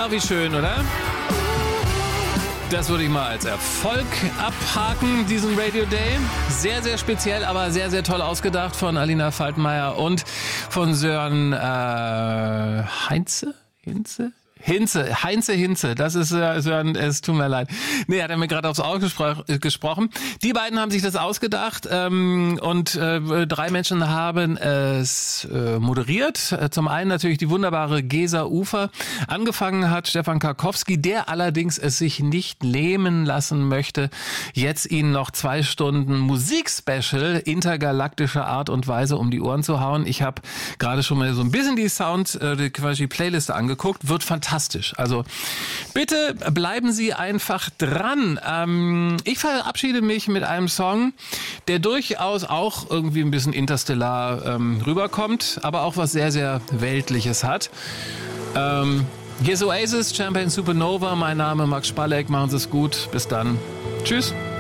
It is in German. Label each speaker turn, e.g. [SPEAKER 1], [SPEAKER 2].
[SPEAKER 1] Ach, wie schön, oder? Das würde ich mal als Erfolg abhaken, diesen Radio Day. Sehr, sehr speziell, aber sehr, sehr toll ausgedacht von Alina Faltmeier und von Sören Heinze. Das ist Sören, es tut mir leid. Nee, hat er mir gerade aufs Auge gesprochen. Die beiden haben sich das ausgedacht und 3 Menschen haben es moderiert. Zum einen natürlich die wunderbare Gesa Ufer. Angefangen hat Stefan Karkowski, der allerdings es sich nicht nehmen lassen möchte, jetzt Ihnen noch 2 Stunden Musikspecial intergalaktischer Art und Weise um die Ohren zu hauen. Ich habe gerade schon mal so ein bisschen die quasi Playliste angeguckt. Wird fantastisch. Also bitte bleiben Sie einfach dran. Ich verabschiede mich mit einem Song, der durchaus auch irgendwie ein bisschen interstellar rüberkommt, aber auch was sehr, sehr Weltliches hat. Hier ist Oasis, Champagne Supernova. Mein Name Max Spalleck. Machen Sie es gut. Bis dann. Tschüss.